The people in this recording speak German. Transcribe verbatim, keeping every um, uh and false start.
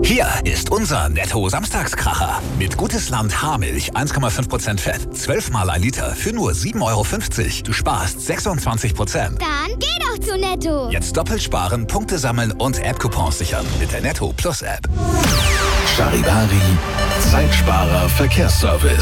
Hier ist unser Netto-Samstagskracher. Mit Gutes Land Haarmilch, eins Komma fünf Prozent Fett, zwölf Mal ein Liter für nur sieben Euro fünfzig. Du sparst sechsundzwanzig Prozent. Dann geh doch zu Netto. Jetzt doppelt sparen, Punkte sammeln und App-Coupons sichern mit der Netto Plus App. Charivari, Zeitsparer Verkehrsservice.